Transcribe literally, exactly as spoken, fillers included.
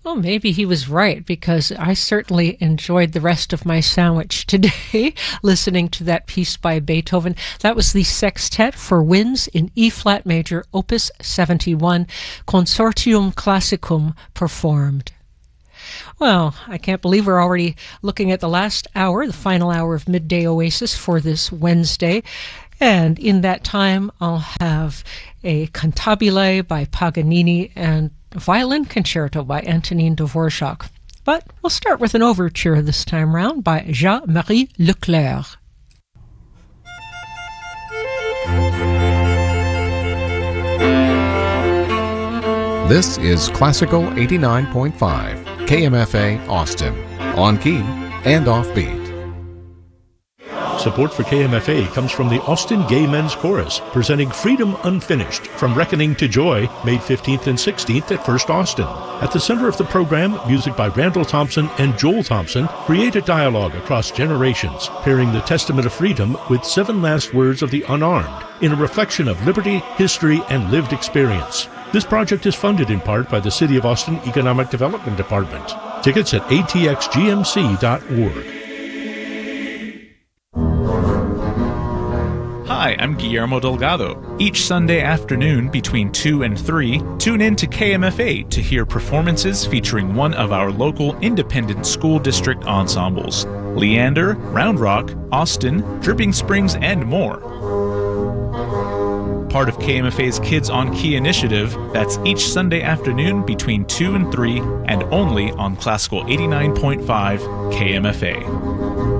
Well, maybe he was right, because I certainly enjoyed the rest of my sandwich today listening to that piece by Beethoven. That was the Sextet for Winds in E-flat major, Opus seventy-one, Consortium Classicum performed. Well, I can't believe we're already looking at the last hour, the final hour of Midday Oasis for this Wednesday. And in that time, I'll have a Cantabile by Paganini and a violin concerto by Antonin Dvorak. But we'll start with an overture this time round by Jean-Marie Leclerc. This is Classical eighty-nine point five, K M F A Austin, on key and offbeat. Support for K M F A comes from the Austin Gay Men's Chorus, presenting Freedom Unfinished, From Reckoning to Joy, May fifteenth and sixteenth at First Austin. At the center of the program, music by Randall Thompson and Joel Thompson create a dialogue across generations, pairing the Testament of Freedom with Seven Last Words of the Unarmed, in a reflection of liberty, history, and lived experience. This project is funded in part by the City of Austin Economic Development Department. Tickets at a t x g m c dot org. Hi, I'm Guillermo Delgado. Each Sunday afternoon between two and three, tune in to K M F A to hear performances featuring one of our local independent school district ensembles: Leander, Round Rock, Austin, Dripping Springs, and more. Part of K M F A's Kids on Key initiative, that's each Sunday afternoon between two and three, and only on Classical eighty-nine point five K M F A.